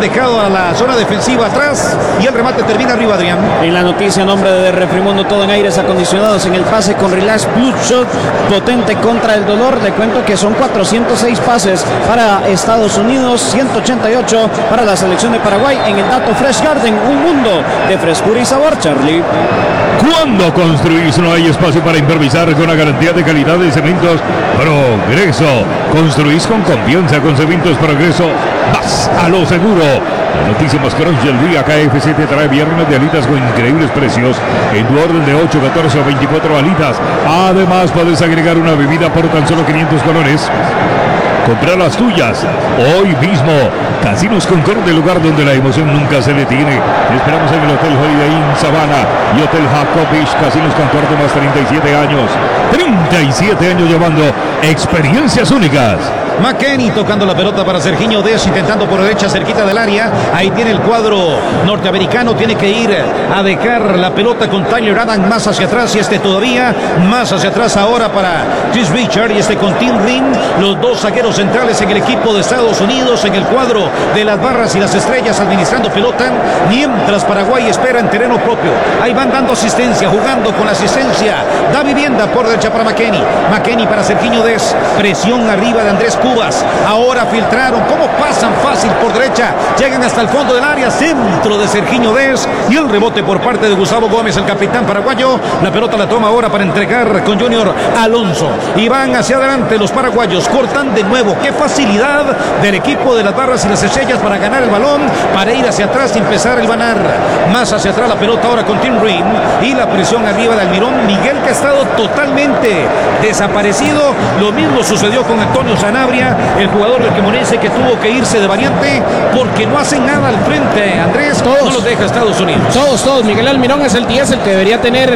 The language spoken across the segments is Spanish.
dejado a la zona defensiva atrás y el remate termina arriba, Adrián. En la noticia, nombre de Refrimundo, todo en aires acondicionados en el pase con Relax Plus Shot, potente contra el dolor. Le cuento que son 406 pases para Estados Unidos, 188 para la selección de Paraguay. En el dato Fresh Garden, un mundo de frescura y sabor, Charlie. Cuando construís no hay espacio para improvisar. Con la garantía de calidad de Cementos Progreso. Construís con confianza. Con Cementos Progreso vas a lo seguro. La noticia más crunch del día: KFC te trae viernes de alitas con increíbles precios en tu orden de 8, 14 o 24 alitas. Además puedes agregar una bebida por tan solo 500 colones. Comprar las tuyas hoy mismo. Casinos Concorde, el lugar donde la emoción nunca se detiene. Te esperamos en el Hotel Holiday Inn Sabana y Hotel Jacob Beach. Casinos Concorde, más 37 años. 37 años llevando experiencias únicas. McKennie tocando la pelota para Sergiño Dest, intentando por derecha cerquita del área. Ahí tiene el cuadro norteamericano, tiene que ir a dejar la pelota con Tyler Adams más hacia atrás, y todavía más hacia atrás ahora para Chris Richard, y con Tim Ring, los dos zagueros centrales en el equipo de Estados Unidos, en el cuadro de las barras y las estrellas administrando pelota, mientras Paraguay espera en terreno propio. Ahí van dando asistencia, jugando con la asistencia. Da vivienda por derecha para McKennie. McKennie para Sergiño Dest, presión arriba de Andrés Cubas. Ahora filtraron, cómo pasan fácil por derecha, llegan hasta el fondo del área, centro de Sergiño Dest y el rebote por parte de Gustavo Gómez, el capitán paraguayo. La pelota la toma ahora para entregar con Junior Alonso y van hacia adelante los paraguayos, cortan de nuevo. Qué facilidad del equipo de las barras y las estrellas para ganar el balón, para ir hacia atrás y empezar el banar. Más hacia atrás la pelota ahora con Tim Ring y la presión arriba de Almirón Miguel, que ha estado totalmente desaparecido. Lo mismo sucedió con Antonio Sanabria, el jugador del Quemonense, que tuvo que irse de variante porque no hacen nada al frente. Andrés, todos, no los deja Estados Unidos. Todos. Miguel Almirón es el 10, el que debería tener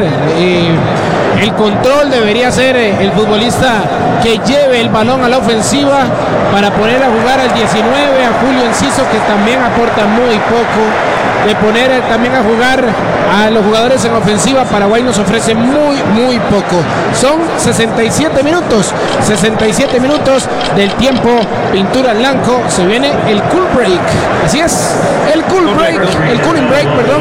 el control, debería ser el futbolista que lleve el balón a la ofensiva para poner a jugar al 19, a Julio Enciso, que también aporta muy poco, de poner también a jugar a los jugadores en ofensiva. Paraguay nos ofrece muy poco. Son 67 minutos del tiempo pintura en blanco. Se viene el cool break, así es, el cooling break, perdón.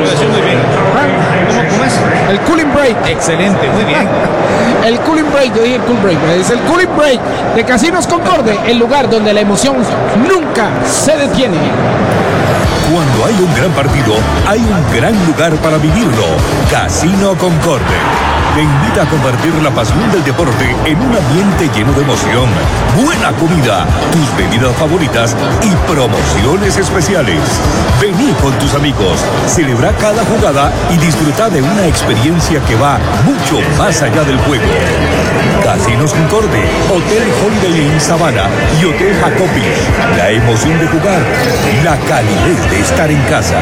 ¿Cómo es? El cooling break. Excelente, muy bien. El cooling break, yo dije el cool break, es el cooling break de Casinos Concorde, el lugar donde la emoción nunca se detiene. Cuando hay un gran partido, hay un gran lugar para vivirlo. Casino Concorde te invita a compartir la pasión del deporte en un ambiente lleno de emoción, buena comida, tus bebidas favoritas y promociones especiales. Vení con tus amigos, celebra cada jugada y disfruta de una experiencia que va mucho más allá del juego. Casinos Concorde, Hotel Holiday Inn Sabana y Hotel Jacob Beach. La emoción de jugar, la calidez de estar en casa.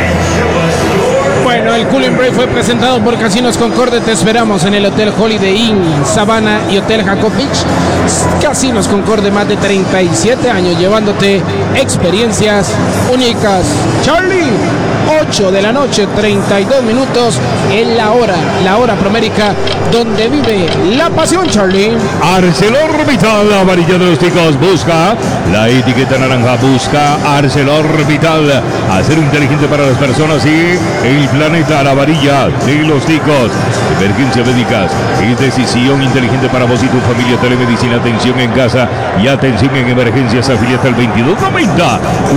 Bueno, el Cooling Break fue presentado por Casinos Concorde. Te esperamos en el Hotel Holiday Inn Sabana y Hotel Jacob Beach. Casinos Concorde, más de 37 años llevándote experiencias únicas. Charlie, 8 de la noche, 32 minutos en la hora promérica donde vive la pasión, Charlie. ArcelorMittal, la varilla de los ticos, busca la etiqueta naranja, busca ArcelorMittal, acero inteligente para las personas y el planeta. La varilla de los ticos, emergencias médicas y decisión inteligente para vos y tu familia. Telemedicina, atención en casa y atención en emergencias. Afiliate al 2290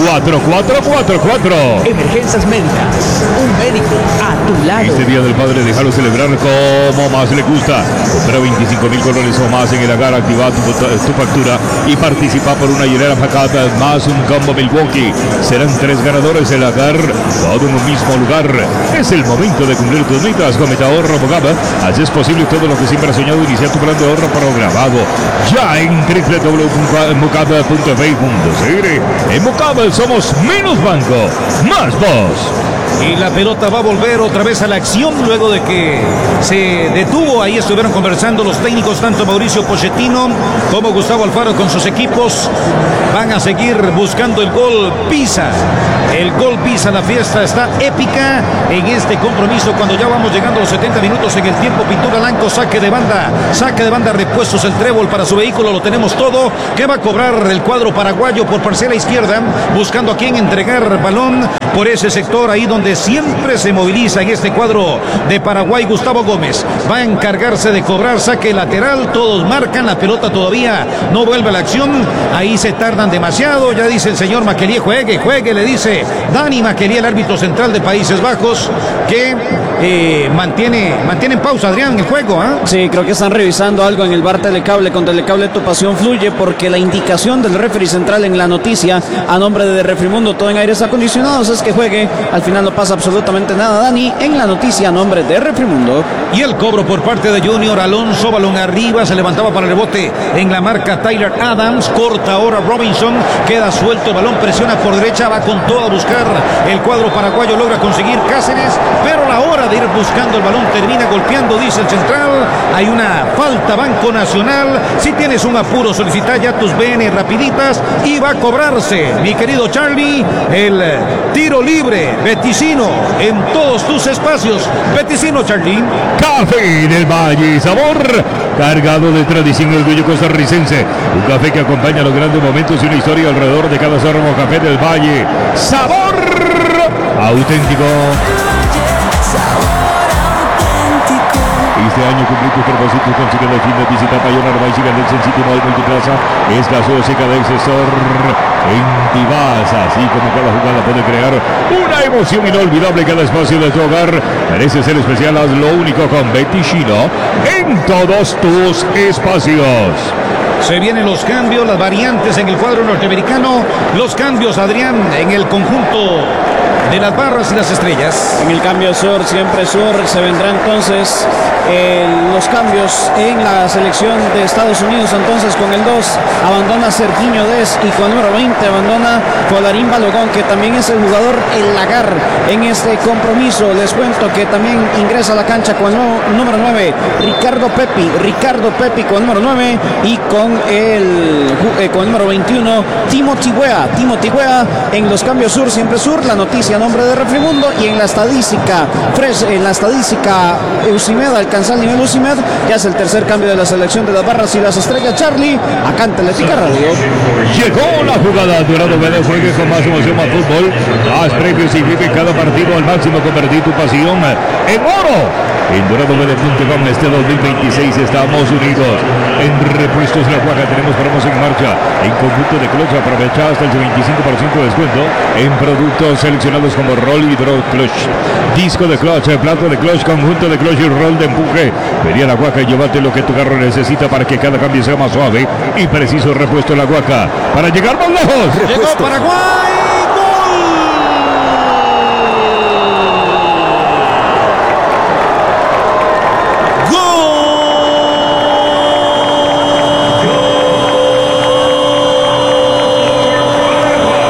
4444. Emergencias médicas, un médico a tu lado. Este Día del Padre, déjalo celebrar como más le gusta. Compra 25.000 colones o más en el Agar, activa tu factura y participa por una hielera Facata más un combo Milwaukee. Serán 3 ganadores el Agar, todo en un mismo lugar. Es el momento de cumplir tus metas. Con Ahorro Mocaba, haces posible todo lo que siempre has soñado. Iniciar tu plan de ahorro programado ya en www.mocaba.fi.cr. En Mocaba somos menos banco, más vos. Y la pelota va a volver otra vez a la acción luego de que se detuvo. Ahí estuvieron conversando los técnicos, tanto Mauricio Pochettino como Gustavo Alfaro con sus equipos. Van a seguir buscando el gol Pisa. El gol Pisa, la fiesta está épica en este compromiso cuando ya vamos llegando a los 70 minutos en el tiempo. Pintura Blanco, saque de banda, repuestos el trébol para su vehículo, lo tenemos todo. ¿Qué va a cobrar el cuadro paraguayo por parcela izquierda? Buscando a quién entregar balón por ese sector, ahí donde siempre se moviliza en este cuadro de Paraguay. Gustavo Gómez va a encargarse de cobrar saque lateral, todos marcan, la pelota todavía no vuelve a la acción, ahí se tardan demasiado, ya dice el señor Maquelier, juegue, le dice Dani Maquelier, el árbitro central de Países Bajos, que mantiene en pausa, Adrián, el juego. Sí, creo que están revisando algo en el bar Telecable. Con Telecable tu pasión fluye, porque la indicación del referee central en la noticia a nombre de Refrimundo, todo en aires acondicionados, es que juegue. Al final no pasa absolutamente nada, Dani, en la noticia a nombre de Refrimundo. Y el cobro por parte de Junior Alonso, balón arriba, se levantaba para el rebote en la marca Tyler Adams, corta ahora Robinson, queda suelto el balón, presiona por derecha, va con todo a buscar el cuadro paraguayo, logra conseguir Cáceres, pero a la hora de ir buscando el balón termina golpeando, dice el central. Hay una falta, Banco Nacional. Si tienes un apuro, solicita ya tus BN rapiditas y va a cobrarse, mi querido Charlie, el tiro libre Beticino en todos tus espacios. Beticino, Charlie. Café del Valle, sabor cargado de tradición y orgullo costarricense. Un café que acompaña los grandes momentos y una historia alrededor de cada sorbo. Café del Valle, sabor auténtico. Este año cumplí tus propósitos, consigue el fin de visita Payón Armay, siga en el City Mall Multiplaza, es la seca del sector en Tibás, así como cada jugada puede crear una emoción inolvidable. Cada espacio de tu hogar merece ser especial, haz lo único con Beticino en todos tus espacios. Se vienen los cambios, las variantes en el cuadro norteamericano, los cambios, Adrián, en el conjunto de las barras y las estrellas. En el cambio sur, siempre sur, se vendrá entonces los cambios en la selección de Estados Unidos. Entonces con el 2 abandona Sergiño Dez y con el número 20 abandona Colarín Balogón, que también es el jugador, el lagar en este compromiso. Les cuento que también ingresa a la cancha con el número 9 Ricardo Pepi con el número 9 y con el número 21 Timothy Weah. En los cambios sur, siempre sur, la noticia a nombre de Refrimundo. Y en la estadística Eusimed alcanza el nivel Eusimed, ya es el tercer cambio de la selección de las barras y las estrellas. Charlie, acá en Teletica Radio. Llegó la jugada, Dorado Vélez, juegue con más emoción a fútbol, más premios y vive cada partido al máximo, convertir tu pasión en oro. En doradovélez.com este 2026 estamos unidos. En Repuestos La Guaja tenemos promos en marcha. En conjunto de clutch aprovecha hasta el 25% de descuento en productos seleccionados como Roll Hydro Clutch, disco de clutch, plato de clutch, conjunto de clutch y roll de empuje. Vení a La Guaja y llévate lo que tu carro necesita para que cada cambio sea más suave y preciso. Repuesto La Guaja para llegar más lejos. Llegó Paraguay.